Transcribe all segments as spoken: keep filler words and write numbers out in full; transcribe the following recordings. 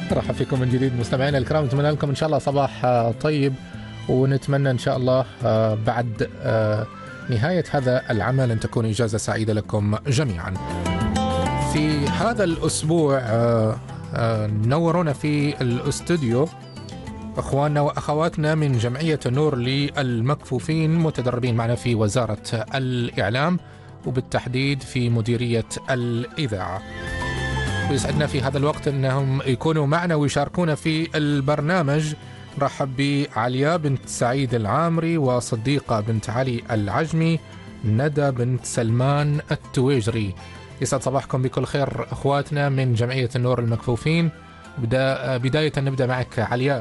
مرحبا فيكم من جديد مستمعينا الكرام، نتمنى لكم إن شاء الله صباح طيب، ونتمنى إن شاء الله بعد نهاية هذا العمل أن تكون إجازة سعيدة لكم جميعا. في هذا الأسبوع نورونا في الاستوديو أخواننا وأخواتنا من جمعية النور للمكفوفين، متدربين معنا في وزارة الإعلام وبالتحديد في مديرية الإذاعة. ويسعدنا في هذا الوقت أنهم يكونوا معنا ويشاركونا في البرنامج. نرحب بعليا بنت سعيد العامري وصديقة بنت علي العجمي، ندى بنت سلمان التويجري. يسعد صباحكم بكل خير أخواتنا من جمعية النور المكفوفين. بدا بداية نبدأ معك عليا،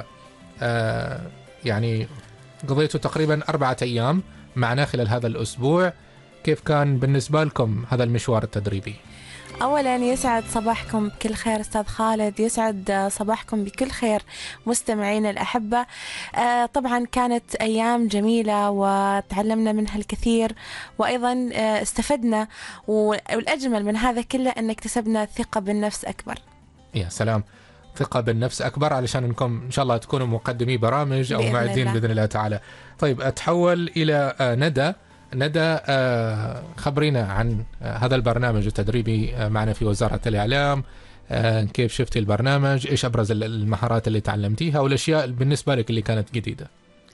آه يعني قضيتوا تقريبا أربعة أيام معنا خلال هذا الأسبوع، كيف كان بالنسبة لكم هذا المشوار التدريبي؟ أولا يسعد صباحكم بكل خير أستاذ خالد، يسعد صباحكم بكل خير مستمعين الأحبة. آه طبعا كانت أيام جميلة وتعلمنا منها الكثير، وأيضا آه استفدنا، والأجمل من هذا كله أن اكتسبنا ثقة بالنفس أكبر. يا سلام، ثقة بالنفس أكبر، علشان أنكم إن شاء الله تكونوا مقدمي برامج أو معدين بإذن الله تعالى. طيب أتحول إلى آه ندى. ندى، خبرينا عن هذا البرنامج التدريبي معنا في وزارة الإعلام، كيف شفتي البرنامج، إيش أبرز المهارات اللي تعلمتيها والأشياء بالنسبة لك اللي كانت جديدة؟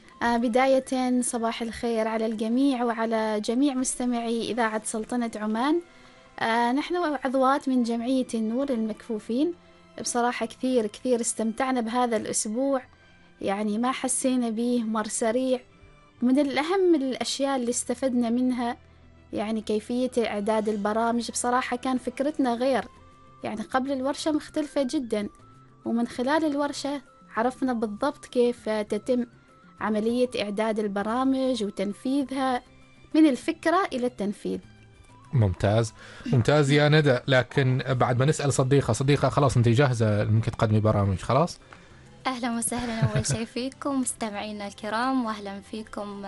بداية صباح الخير على الجميع وعلى جميع مستمعي إذاعة سلطنة عمان. نحن عضوات من جمعية النور للمكفوفين، بصراحة كثير كثير استمتعنا بهذا الأسبوع، يعني ما حسينا به، مر سريع. من الأهم الأشياء اللي استفدنا منها يعني كيفية إعداد البرامج. بصراحة كان فكرتنا غير، يعني قبل الورشة مختلفة جدا، ومن خلال الورشة عرفنا بالضبط كيف تتم عملية إعداد البرامج وتنفيذها من الفكرة إلى التنفيذ. ممتاز ممتاز يا ندى. لكن بعد ما نسأل صديقة صديقة خلاص أنت جاهزة إنك تقدمي برامج خلاص؟ أهلا وسهلا أول شيء فيكم مستمعينا الكرام، وأهلا فيكم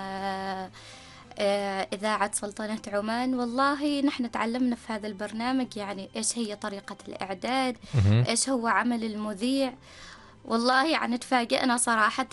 إذاعة سلطنة عمان. والله نحن تعلمنا في هذا البرنامج يعني إيش هي طريقة الإعداد، إيش هو عمل المذيع. والله يعني تفاجئنا صراحة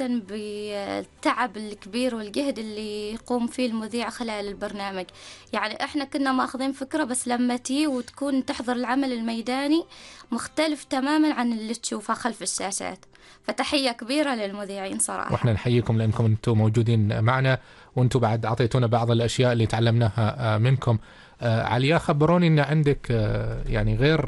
بالتعب الكبير والجهد اللي يقوم فيه المذيع خلال البرنامج. يعني إحنا كنا ماخذين فكرة، بس لما تي وتكون تحضر العمل الميداني مختلف تماما عن اللي تشوفه خلف الشاشات. فتحية كبيرة للمذيعين صراحة. وإحنا نحييكم لأنكم أنتم موجودين معنا، وأنتم بعد أعطيتونا بعض الأشياء اللي تعلمناها منكم. عليا، خبروني أن عندك يعني غير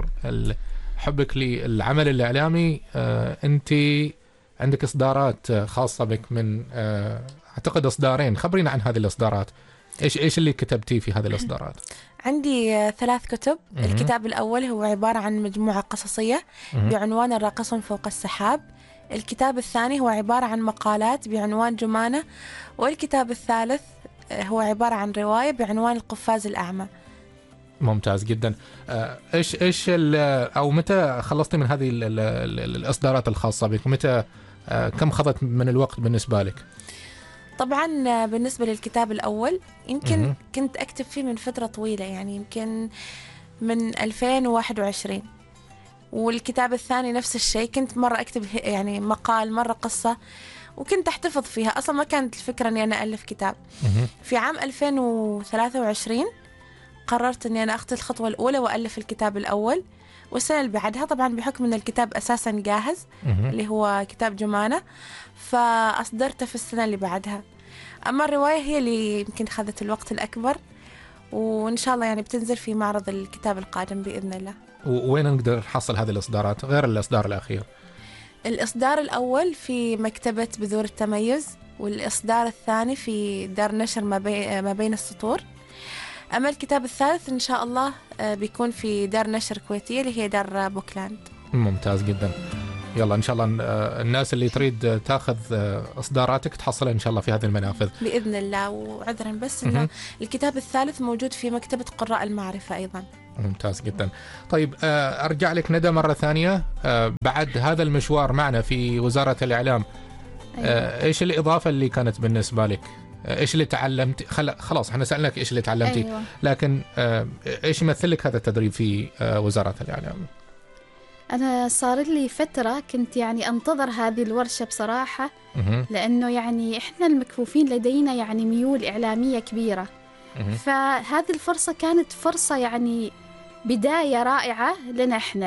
حبك للعمل الإعلامي، أنت عندك إصدارات خاصة بك، من أعتقد إصدارين. خبرينا عن هذه الإصدارات، إيش إيش اللي كتبتيه في هذه الإصدارات؟ عندي ثلاث كتب. م- الكتاب الأول هو عبارة عن مجموعة قصصية م- بعنوان الراقص فوق السحاب. الكتاب الثاني هو عبارة عن مقالات بعنوان جمانة. والكتاب الثالث هو عبارة عن رواية بعنوان القفاز الأعمى. ممتاز جدا. ايش ايش او متى خلصتي من هذه ال ال ال الاصدارات الخاصه بك؟ متى كم خذت من الوقت بالنسبه لك؟ طبعا بالنسبه للكتاب الاول يمكن م- كنت اكتب فيه من فتره طويله، يعني يمكن من ألفين وواحد وعشرين. والكتاب الثاني نفس الشيء، كنت مره اكتب يعني مقال، مره قصه، وكنت احتفظ فيها. اصلا ما كانت الفكره اني انا الف كتاب. م- في عام ألفين وثلاثة وعشرين قررت أني أنا أخذ الخطوة الأولى وألف الكتاب الأول، والسنة اللي بعدها طبعا بحكم أن الكتاب أساسا جاهز اللي هو كتاب جمانة، فأصدرته في السنة اللي بعدها. أما الرواية هي اللي يمكن خذت الوقت الأكبر، وإن شاء الله يعني بتنزل في معرض الكتاب القادم بإذن الله. وين نقدر نحصل هذه الإصدارات غير الإصدار الأخير؟ الإصدار الأول في مكتبة بذور التميز، والإصدار الثاني في دار نشر ما, بي... ما بين السطور. أما الكتاب الثالث إن شاء الله بيكون في دار نشر كويتية اللي هي دار بوكلاند. ممتاز جدا. يلا إن شاء الله الناس اللي تريد تاخذ إصداراتك تحصلها إن شاء الله في هذه المنافذ بإذن الله. وعذرا بس إنه الكتاب الثالث موجود في مكتبة قراء المعرفة أيضا. ممتاز جدا. طيب أرجع لك ندى مرة ثانية، بعد هذا المشوار معنا في وزارة الإعلام، أيوة. إيش الإضافة اللي كانت بالنسبة لك؟ إيش اللي تعلمت؟ خل... خلاص احنا سألناك إيش اللي تعلمتي. أيوة. لكن إيش يمثل لك هذا التدريب في وزارة الإعلام؟ أنا صار لي فترة كنت يعني أنتظر هذه الورشة بصراحة، مهم. لأنه يعني إحنا المكفوفين لدينا يعني ميول إعلامية كبيرة. مهم. فهذه الفرصة كانت فرصة يعني بداية رائعة لنا إحنا.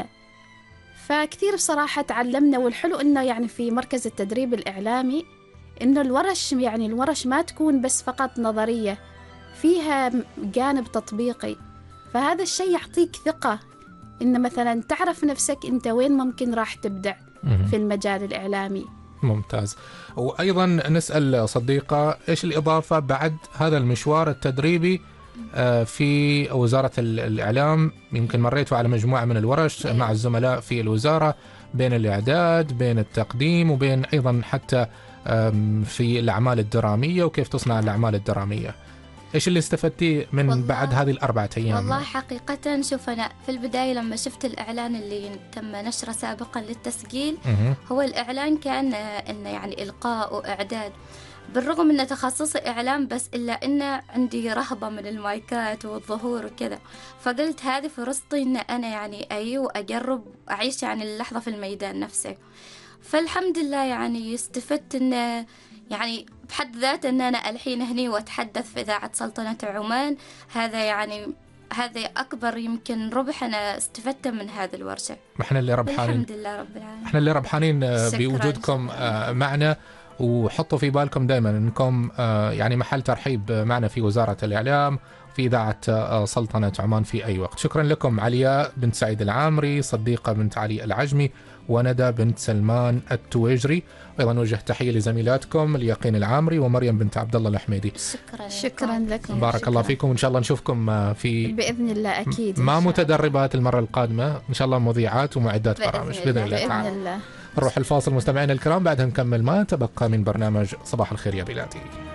فكثير بصراحة تعلمنا، والحلو إنه يعني في مركز التدريب الإعلامي إنه الورش يعني الورش ما تكون بس فقط نظرية، فيها جانب تطبيقي. فهذا الشيء يعطيك ثقة إن مثلا تعرف نفسك أنت وين ممكن راح تبدع مهم. في المجال الإعلامي. ممتاز. وأيضا نسأل صديقة إيش الإضافة بعد هذا المشوار التدريبي آه، في وزارة ال- الإعلام؟ يمكن مريتوا على مجموعة من الورش مع الزملاء في الوزارة، بين الإعداد، بين التقديم، وبين أيضا حتى آم، في الأعمال الدرامية وكيف تصنع الأعمال الدرامية. إيش اللي استفدتيه من والله- بعد هذه الأربعة أيام؟ والله حقيقة شوف، أنا في البداية لما شفت الإعلان اللي تم نشره سابقا للتسجيل، مهم. هو الإعلان كان آه، إنه يعني إلقاء وإعداد. بالرغم إن تخصصي إعلام، بس إلا إن عندي رهبة من المايكات والظهور وكذا. فقلت هذه فرصتي إن أنا يعني أي وأجرب أعيش يعني اللحظة في الميدان نفسه. فالحمد لله يعني استفدت إن يعني بحد ذاته إن أنا الحين هني وأتحدث في إذاعة سلطنة عمان. هذا يعني هذا أكبر يمكن ربح أنا استفدته من هذه الورشة. احنا اللي ربحانين، الحمد لله رب العالمين. احنا اللي ربحانين آه، شكراً. بوجودكم آه، معنا. وحطوا في بالكم دائما انكم آه، يعني محل ترحيب معنا في وزارة الإعلام، في إذاعة آه، سلطنة عمان في أي وقت. شكرا لكم علياء بنت سعيد العامري، صديقة بنت علي العجمي، وندى بنت سلمان التويجري. أيضا نوجه تحية لزميلاتكم اليقين العامري ومريم بنت عبد الله الحميدي. شكرا شكرا لكم. بارك شكراً. الله فيكم، وإن شاء الله نشوفكم آه، في بإذن الله أكيد. ما إن شاء متدربات المرة القادمة إن شاء الله، مذيعات ومعدات بإذن برامج الله. بإذن الله الله. تعالى. بإذن الله. نروح الفاصل مستمعينا الكرام، بعدها نكمل ما تبقى من برنامج صباح الخير يا بلادي.